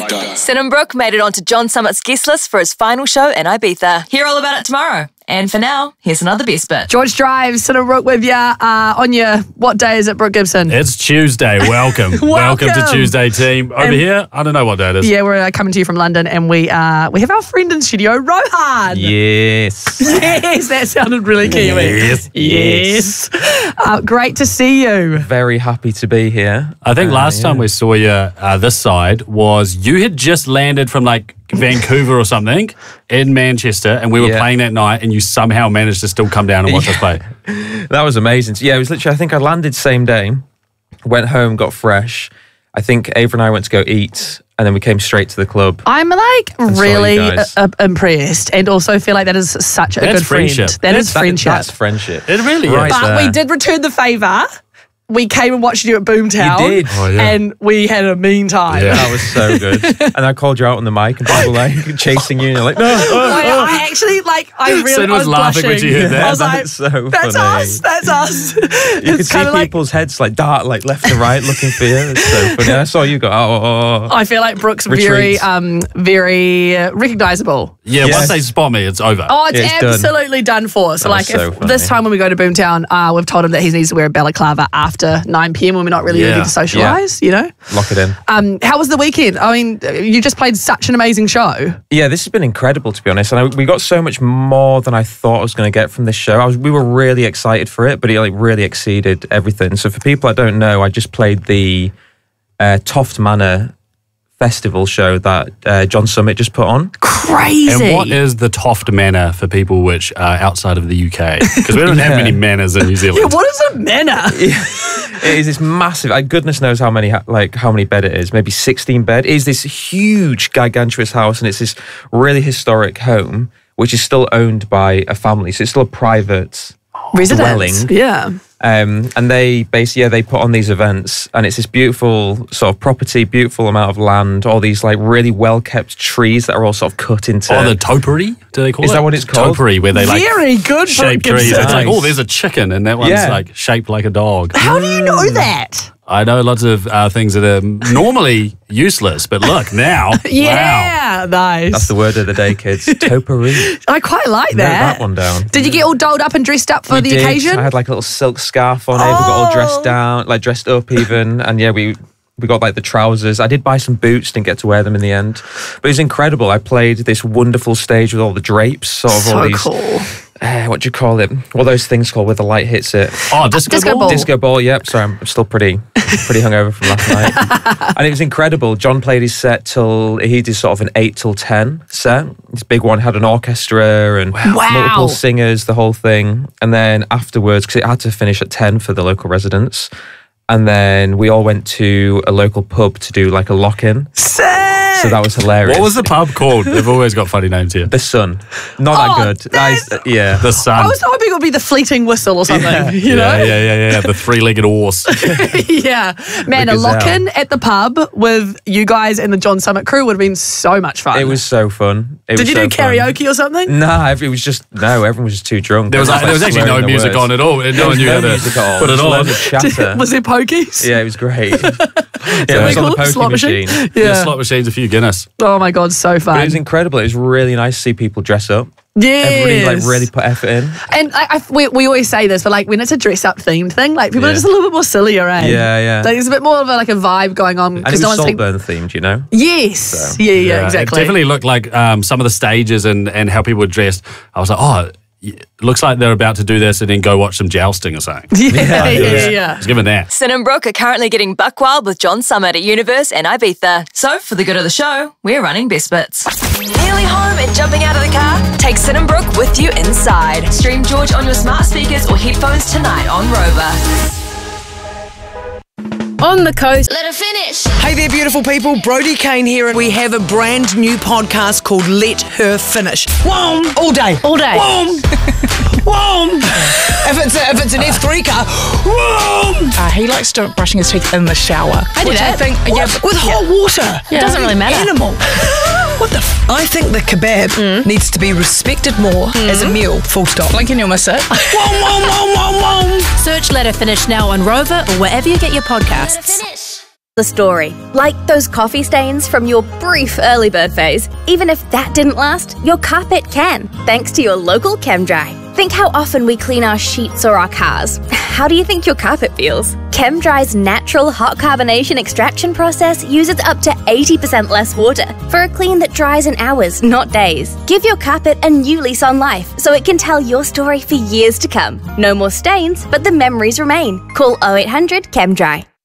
Sid and Brooke made it onto John Summit's guest list for his final show in Ibiza. Hear all about it tomorrow. And for now, here's another best bit. George Drive, Sid and Brooke with you on your, what day is it, Brooke Gibson? It's Tuesday. Welcome. Welcome to Tuesday, team. Over here, I don't know what day it is. Yeah, we're coming to you from London, and we have our friend in studio, Rohan. Yes. Yes, that sounded really Kiwi. Yes. Great to see you. Very happy to be here. I think last time we saw you this side was you had just landed from like Vancouver or something in Manchester, and we were playing that night, and you somehow managed to still come down and watch us play. That was amazing. So, yeah, it was literally, I think I landed same day, went home, got fresh. I think Ava and I went to go eat, and then we came straight to the club. I'm like really impressed, and also feel like that is such a good friendship. friend. That is friendship. That's friendship. It really is. But we did return the favour. We came and watched you at Boomtown. You did. And we had a mean time. Yeah, that was so good. And I called you out on the mic, and people were like chasing you, and you're like, no. I actually, Sid was laughing when you heard that. I was like, That's so that's funny. us. That's us. You could see people's heads like dart like left to right looking for you. It's so funny. I saw you go, I feel like Brooke's Retreat. very recognisable. Yeah, once they spot me, it's over. Oh, it's it's absolutely done for. So, That was so if funny. this time when we go to Boomtown, we've told him that he needs to wear a balaclava after 9 p.m. when we're not really ready to socialise, you know? lock it in. How was the weekend? I mean, you just played such an amazing show. Yeah, this has been incredible, to be honest. And we got so much more than I thought I was going to get from this show. We were really excited for it, but it really exceeded everything. So for people that don't know, I just played the Toft Manor festival show that John Summit just put on. Crazy. And what is the Toft Manor for people which are outside of the UK? Because we don't have many manors in New Zealand. Yeah, what is a manor? It is this massive, goodness knows how many bed it is, maybe 16 bed. It is this huge, gargantuous house, and it's this really historic home, which is still owned by a family. So it's still a private dwelling. Yeah. And they basically, they put on these events, and it's this beautiful sort of property, beautiful amount of land, all these like really well-kept trees that are all sort of cut into... Oh, the topiary, do they call it? Is that what it's called? Topiary, where they Very good, shape Brooke trees. Gibson. It's like, oh, there's a chicken, and that one's like shaped like a dog. How do you know that? I know lots of things that are normally useless, but look, now, Yeah, nice. That's the word of the day, kids. Topiary. I quite like Note that. that one down. Did you get all dolled up and dressed up for We the did. occasion? I had like a little silk scarf on. Ava got all dressed down, like dressed up even, and yeah, we got like the trousers. I did buy some boots, didn't get to wear them in the end, but it was incredible. I played this wonderful stage with all the drapes, sort of all these. Cool. What do you call it? What are those things called where the light hits it? Oh, disco ball. Disco ball. Yep. Sorry, I'm still pretty hungover from last night, and it was incredible. John played his set till he did sort of an 8 till 10 set. This big one had an orchestra and multiple singers, the whole thing. And then afterwards, because it had to finish at 10 for the local residents, and then we all went to a local pub to do like a lock-in. So that was hilarious. What was the pub called? They've always got funny names here. The Sun. Not that good. The Sun. I was hoping it would be the Fleeting Whistle or something. You know? Yeah. The three-legged horse. Yeah. Man, a lock-in at the pub with you guys and the John Summit crew would have been so much fun. It was so fun. Did you do karaoke or something? Nah, it was just, everyone was just too drunk. There was actually no music on at all. No one knew how to put it on. Chatter. Was there pokies? Yeah, it was great. It was on the pokie slot machine. Yeah. Slot machines, a few Guinness. Oh my God, so fun. But it was incredible. It was really nice to see people dress up. Yes. Everybody really put effort in. And we always say this, but like when it's a dress-up themed thing, like people are just a little bit more sillier, eh? Yeah. Like, there's a bit more of a vibe going on. And it was Saltburn themed, you know? Yes. So. Yeah, exactly. It definitely looked like some of the stages and how people were dressed. I was like, it looks like they're about to do this and then go watch some jousting or something. Yeah. I was given that. Sid and Brooke are currently getting buck wild with John Summit at Universe and Ibiza. So, for the good of the show, we're running Best Bits. Nearly home and jumping out of the car? Take Sid and Brooke with you inside. Stream George on your smart speakers or headphones tonight on Rover. On the coast. Let her finish. Hey there, beautiful people. Brody Kane here, and we have a brand new podcast called Let Her Finish. Whoom! All day. All day. Whoom! Whoom! If it's an F3 car, whoom! He likes to brushing his teeth in the shower. I do that. I think, With hot water. It doesn't really matter. Animal. What the I think the kebab needs to be respected more as a meal, full stop. blink and you'll miss it. Whoom! Search Let Her Finish now on Rover or wherever you get your podcasts. Let her finish. the story. Like those coffee stains from your brief early bird phase. Even if that didn't last, your carpet can, thanks to your local ChemDry. Think how often we clean our sheets or our cars. How do you think your carpet feels? ChemDry's natural hot carbonation extraction process uses up to 80% less water for a clean that dries in hours, not days. Give your carpet a new lease on life so it can tell your story for years to come. No more stains, but the memories remain. Call 0800 ChemDry.